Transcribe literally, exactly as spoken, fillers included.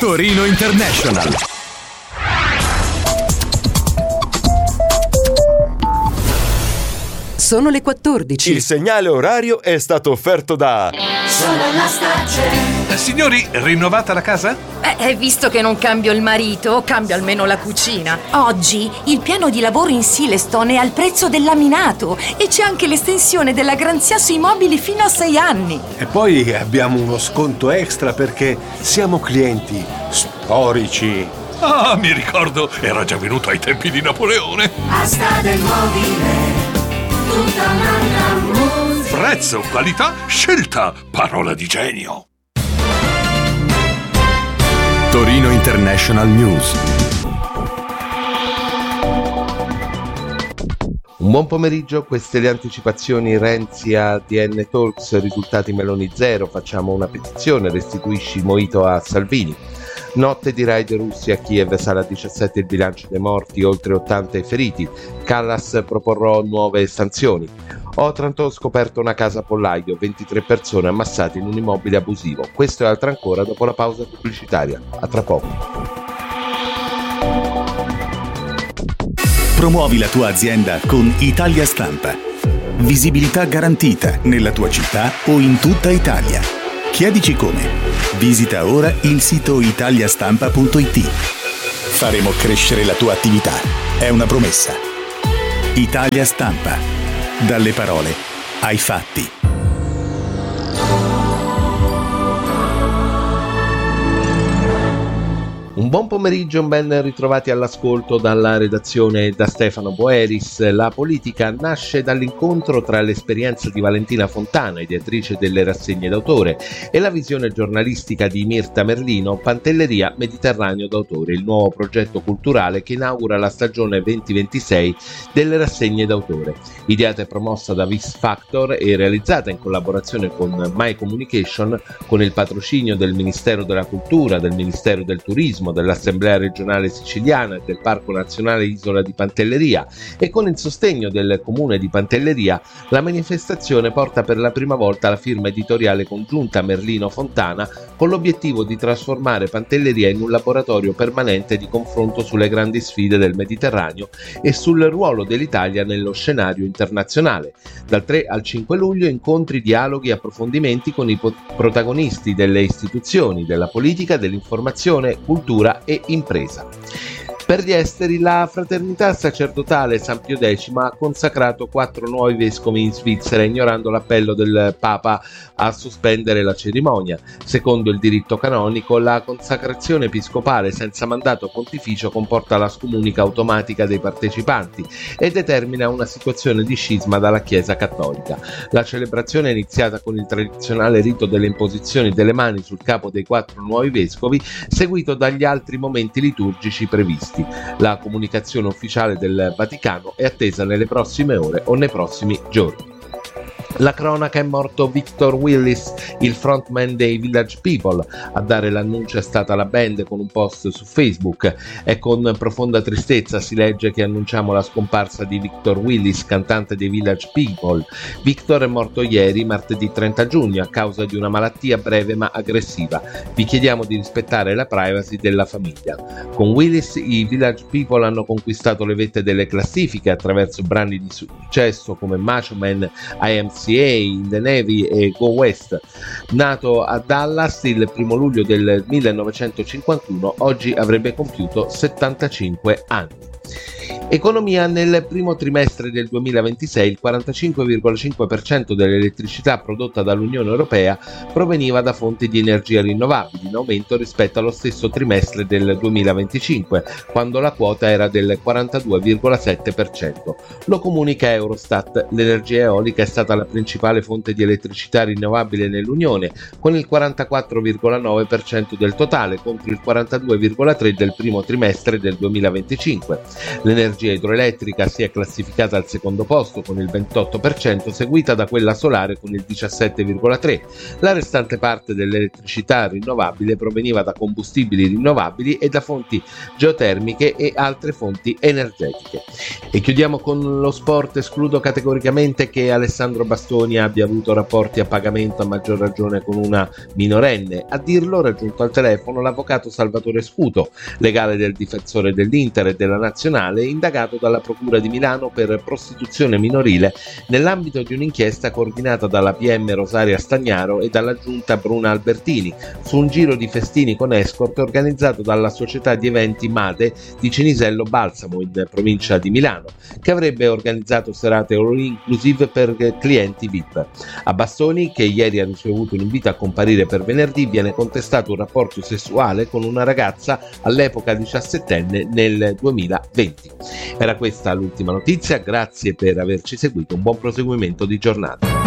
Torino International. Sono le quattordici. Il segnale orario è stato offerto da Solar Starcell. Eh, signori, rinnovata la casa? Eh, visto che non cambio il marito, cambio almeno la cucina. Oggi il piano di lavoro in Silestone è al prezzo del laminato e c'è anche l'estensione della garanzia sui mobili fino a sei anni. E poi abbiamo uno sconto extra perché siamo clienti storici. Ah, mi ricordo, era già venuto ai tempi di Napoleone. Asta del mobile, tutta un'altra musica. Prezzo, qualità, scelta, parola di genio. Torino International News. Un buon pomeriggio, queste le anticipazioni Renzi a D N Talks, risultati Meloni zero, facciamo una petizione, restituisci Mojito a Salvini. Notte di raid russi a Kiev, sala diciassette il bilancio dei morti, oltre ottanta i feriti. Callas, proporrò nuove sanzioni. Otranto, scoperto una casa pollaio, ventitré persone ammassate in un immobile abusivo. Questo e altro ancora dopo la pausa pubblicitaria. A tra poco. Promuovi la tua azienda con Italia Stampa. Visibilità garantita nella tua città o in tutta Italia. Chiedici come. Visita ora il sito italiastampa punto it. Faremo crescere la tua attività. È una promessa. Italia Stampa. Dalle parole ai fatti. Un buon pomeriggio, ben ritrovati all'ascolto dalla redazione da Stefano Boeris. La politica nasce dall'incontro tra l'esperienza di Valentina Fontana, ideatrice delle rassegne d'autore, e la visione giornalistica di Mirta Merlino, Pantelleria Mediterraneo d'autore, il nuovo progetto culturale che inaugura la stagione duemilaventisei delle rassegne d'autore. Ideata e promossa da Vis Factor e realizzata in collaborazione con My Communication, con il patrocinio del Ministero della Cultura, del Ministero del Turismo, dell'Assemblea regionale siciliana e del Parco nazionale Isola di Pantelleria e con il sostegno del comune di Pantelleria, la manifestazione porta per la prima volta la firma editoriale congiunta Merlino-Fontana con l'obiettivo di trasformare Pantelleria in un laboratorio permanente di confronto sulle grandi sfide del Mediterraneo e sul ruolo dell'Italia nello scenario internazionale. Dal tre al cinque luglio incontri, dialoghi e approfondimenti con i po- protagonisti delle istituzioni, della politica, dell'informazione, cultura e impresa. Per gli esteri, la fraternità sacerdotale San Pio X ha consacrato quattro nuovi vescovi in Svizzera, ignorando l'appello del Papa a sospendere la cerimonia. Secondo il diritto canonico, la consacrazione episcopale senza mandato pontificio comporta la scomunica automatica dei partecipanti e determina una situazione di scisma dalla Chiesa cattolica. La celebrazione è iniziata con il tradizionale rito delle imposizioni delle mani sul capo dei quattro nuovi vescovi, seguito dagli altri momenti liturgici previsti. La comunicazione ufficiale del Vaticano è attesa nelle prossime ore o nei prossimi giorni. La cronaca: è morto Victor Willis, il frontman dei Village People. A dare l'annuncio è stata la band con un post su Facebook. È con profonda tristezza si legge che annunciamo la scomparsa di Victor Willis, cantante dei Village People. Victor è morto ieri, martedì trenta giugno, a causa di una malattia breve ma aggressiva. Vi chiediamo di rispettare la privacy della famiglia. Con Willis i Village People hanno conquistato le vette delle classifiche attraverso brani di successo come Macho Man, I Am C A, In the Navy e Go West. Nato a Dallas il primo luglio del millenovecentocinquantuno, oggi avrebbe compiuto settantacinque anni. Economia: nel primo trimestre del duemilaventisei il quarantacinque virgola cinque per cento dell'elettricità prodotta dall'Unione Europea proveniva da fonti di energia rinnovabili, in aumento rispetto allo stesso trimestre del duemilaventicinque, quando la quota era del quarantadue virgola sette per cento. Lo comunica Eurostat. L'energia eolica è stata la principale fonte di elettricità rinnovabile nell'Unione, con il quarantaquattro virgola nove per cento del totale contro il quarantadue virgola tre per cento del primo trimestre del duemilaventicinque. L'energia idroelettrica si è classificata al secondo posto con il ventotto per cento, seguita da quella solare con il diciassette virgola tre per cento. La restante parte dell'elettricità rinnovabile proveniva da combustibili rinnovabili e da fonti geotermiche e altre fonti energetiche. E chiudiamo con lo sport. Escludo categoricamente che Alessandro Bastoni abbia avuto rapporti a pagamento, a maggior ragione con una minorenne. A dirlo, raggiunto al telefono, l'avvocato Salvatore Sputo, legale del difensore dell'Inter e della Nazionale, indagato dalla Procura di Milano per prostituzione minorile nell'ambito di un'inchiesta coordinata dalla P M Rosaria Stagnaro e dalla giunta Bruna Albertini su un giro di festini con escort organizzato dalla società di eventi Made di Cinisello Balsamo in provincia di Milano, che avrebbe organizzato serate all inclusive per clienti V I P. A Bastoni, che ieri ha ricevuto un invito a comparire per venerdì, viene contestato un rapporto sessuale con una ragazza all'epoca diciassettenne nel duemilaventi. Era questa l'ultima notizia, grazie per averci seguito, un buon proseguimento di giornata.